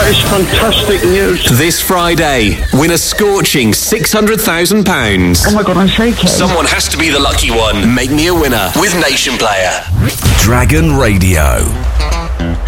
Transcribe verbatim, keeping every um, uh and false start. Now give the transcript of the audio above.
is fantastic news. This Friday, win a scorching six hundred thousand pounds. Oh my God, I'm shaking. Someone has to be the lucky one. Make me a winner with Nation Player. Dragon Radio.